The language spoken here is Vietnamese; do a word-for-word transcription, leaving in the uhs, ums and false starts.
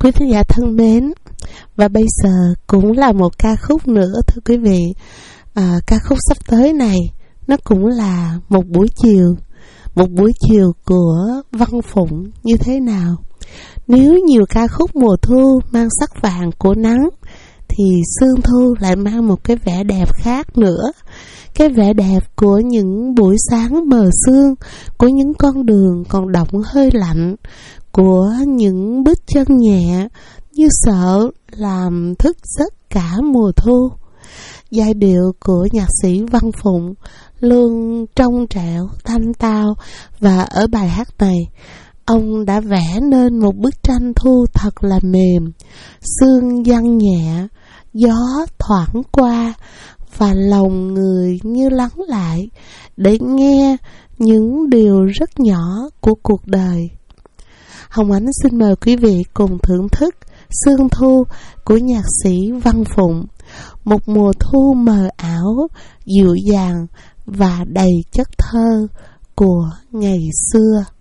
Quý thính giả thân mến, và bây giờ cũng là một ca khúc nữa thưa quý vị. à, Ca khúc sắp tới này nó cũng là một buổi chiều, một buổi chiều của Văn Phụng như thế nào. Nếu nhiều ca khúc mùa thu mang sắc vàng của nắng, thì sương thu lại mang một cái vẻ đẹp khác nữa. Cái vẻ đẹp của những buổi sáng mờ sương, của những con đường còn đọng hơi lạnh, của những bước chân nhẹ như sợ làm thức giấc cả mùa thu. Giai điệu của nhạc sĩ Văn Phụng luôn trong trẻo, thanh tao, và ở bài hát này ông đã vẽ nên một bức tranh thu thật là mềm. Sương giăng nhẹ, gió thoảng qua, và lòng người như lắng lại để nghe những điều rất nhỏ của cuộc đời. Hồng Ánh xin mời quý vị cùng thưởng thức Sương Thu của nhạc sĩ Văn Phụng, một mùa thu mờ ảo, dịu dàng và đầy chất thơ của ngày xưa.